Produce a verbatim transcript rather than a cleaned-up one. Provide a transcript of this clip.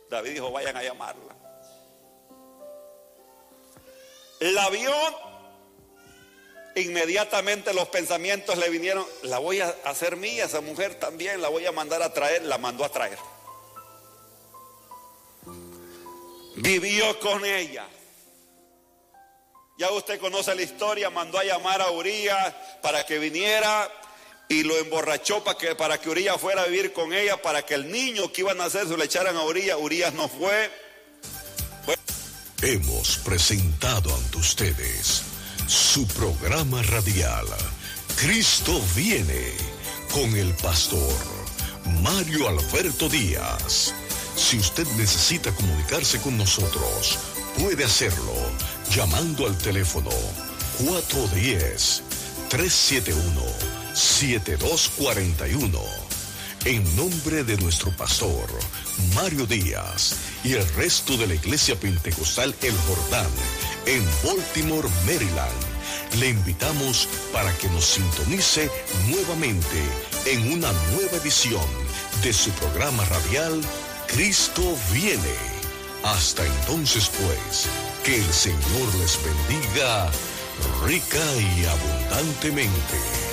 David dijo, vayan a llamarla. La vio, inmediatamente los pensamientos le vinieron, la voy a hacer mía, esa mujer también, la voy a mandar a traer, la mandó a traer. Vivió con ella. Ya usted conoce la historia, mandó a llamar a Urías para que viniera y lo emborrachó para que, para que Urías fuera a vivir con ella, para que el niño que iba a nacer se lo echaran a Urías. Urías no fue. fue. Hemos presentado ante ustedes su programa radial Cristo viene con el pastor Mario Alberto Díaz. Si usted necesita comunicarse con nosotros, puede hacerlo llamando al teléfono cuatro uno cero, tres siete uno, siete dos cuatro uno. En nombre de nuestro pastor Mario Díaz y el resto de la Iglesia Pentecostal El Jordán en Baltimore, Maryland, le invitamos para que nos sintonice nuevamente en una nueva edición de su programa radial Cristo viene. Hasta entonces, pues, que el Señor les bendiga rica y abundantemente.